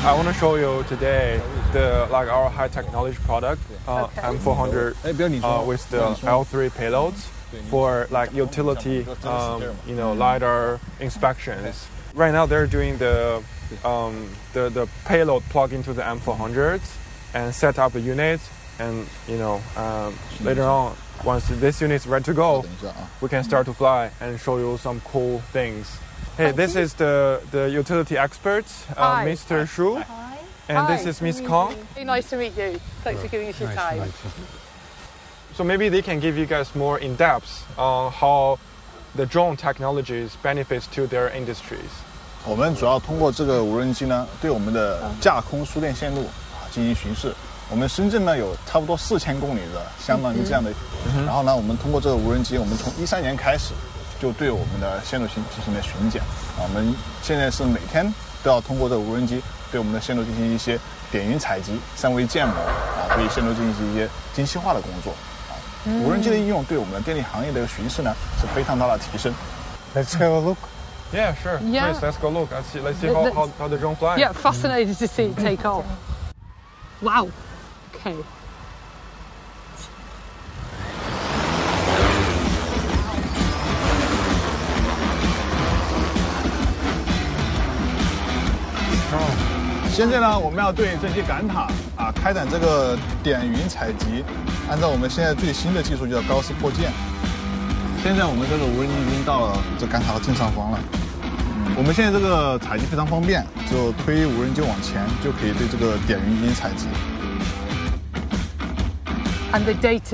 I want to show you today our high technology product, M400 with the L3 payloads for utility, lidar inspections. Right now they're doing the payload plug into the M400s and set up the units, and later on, once this unit is ready to go, we can start to fly and show you some cool things. Hey, this is the utility expert, Mr. Shu, and this is Miss Kong. Very nice to meet you. Thanks for giving us your time. So maybe they can give you guys more in depth on how the drone technologies benefits to their industries. 我们主要通过这个无人机呢，对我们的架空输电线路进行巡视。我们深圳呢有差不多4000公里的相当于这样的，然后呢，我们通过这个无人机，我们从13年开始就对我们的线路进行了巡检。我们现在是每天都要通过这个无人机对我们的线路进行一些点云采集、三维建模对线路进行一些精细化的工作。无人机的应用对我们的电力行业的巡视呢是非常大的提升。 Let's have a look. Yeah, sure. Yeah. Please, let's go look. Let's see how the drone flies. Yeah, fascinated to see it take off. Wow. Okay. Oh. 现在呢，我们要对这些杆塔开展这个点云采集，按照我们现在最新的技术叫高斯破箭。现在我们这个无人机已经到了这杆塔的正上方了。我们现在这个采集非常方便，就推无人机往前就可以对这个点云进行采集。 And the data